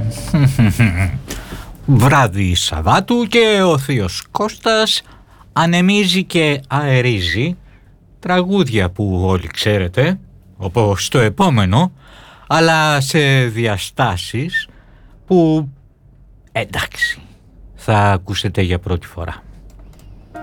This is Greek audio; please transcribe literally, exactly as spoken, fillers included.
Βράδυ Σαββάτου και ο θείος Κώστας ανεμίζει και αερίζει τραγούδια που όλοι ξέρετε, όπως το επόμενο, αλλά σε διαστάσεις που εντάξει θα ακούσετε για πρώτη φορά.